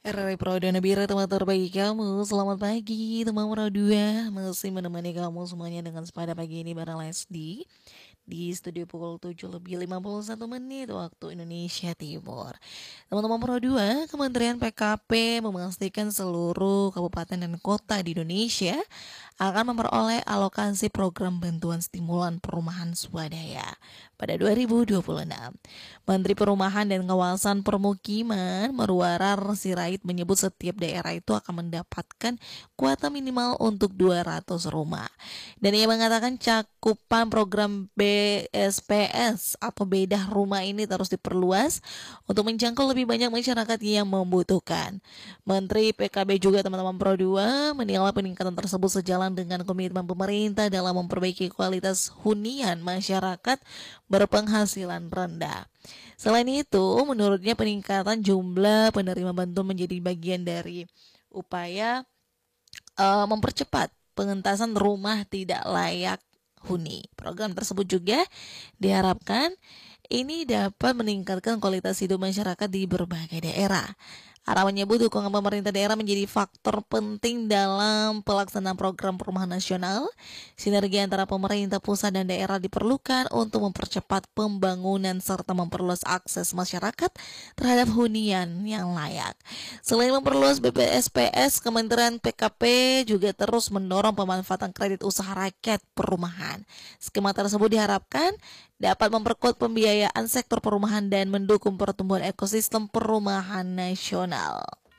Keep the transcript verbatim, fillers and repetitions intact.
R R I Pro dan Nabira, teman terbaik kamu. Selamat pagi teman Pro dua. Masih menemani kamu semuanya dengan sepada pagi ini bareng Lesdi di studio pukul tujuh lebih lima puluh satu menit waktu Indonesia Timur. Teman-teman Pro dua, Kementerian P K P memastikan seluruh kabupaten dan kota di Indonesia akan memperoleh alokasi program bantuan stimulan perumahan swadaya pada dua ribu dua puluh enam. Menteri Perumahan dan Kawasan Permukiman Marwarar Sirait menyebut setiap daerah itu akan mendapatkan kuota minimal untuk dua ratus rumah. Dan ia mengatakan cakupan program B S P S atau bedah rumah ini terus diperluas untuk menjangkau lebih banyak masyarakat yang membutuhkan. Menteri P K B juga teman-teman Pro dua menilai peningkatan tersebut sejalan dengan komitmen pemerintah dalam memperbaiki kualitas hunian masyarakat berpenghasilan rendah. Selain itu, menurutnya peningkatan jumlah penerima bantuan menjadi bagian dari upaya uh, mempercepat pengentasan rumah tidak layak huni. Program tersebut juga diharapkan ini dapat meningkatkan kualitas hidup masyarakat di berbagai daerah. Ara menyebut dukungan pemerintah daerah menjadi faktor penting dalam pelaksanaan program perumahan nasional. Sinergi antara pemerintah pusat dan daerah diperlukan untuk mempercepat pembangunan serta memperluas akses masyarakat terhadap hunian yang layak. Selain memperluas B P S P S, Kementerian P K P juga terus mendorong pemanfaatan kredit usaha rakyat perumahan. Skema tersebut diharapkan dapat memperkuat pembiayaan sektor perumahan dan mendukung pertumbuhan ekosistem perumahan nasional.